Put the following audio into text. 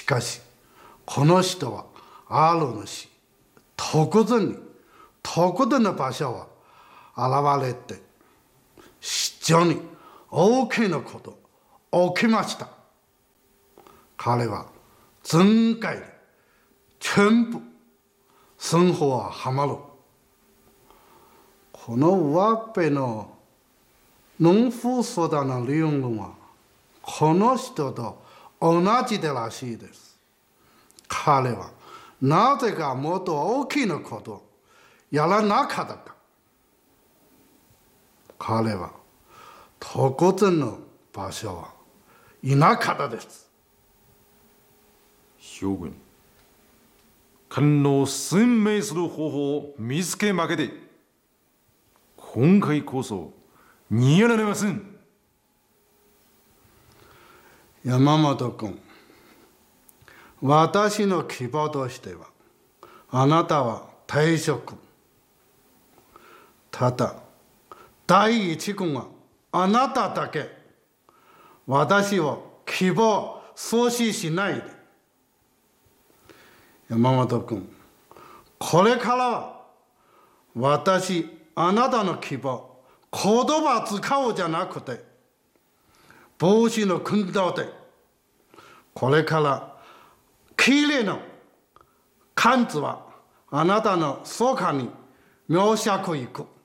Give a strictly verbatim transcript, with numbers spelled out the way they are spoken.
かしこの人はある主特然に特定の場所は現れて非常に大きなこと起きました。彼は全界で全部生活はハマる。この上辺の農夫相談の理論はこの人と同じでらしいです。彼はなぜかもっと大きなことをやらなかったか。彼は特定の場所はいなかったです。 将軍、官の鮮明する方法を見つけまけて、今回こそ逃げられません。 山本君、私の希望としては、あなたは退職。ただ、第一軍はあなただけ。私を希望阻止しないで。山本君、これからは私、あなたの希望、言葉使おうじゃなくて、帽子の訓導で、これからきれいな漢字はあなたのそばに描写いく。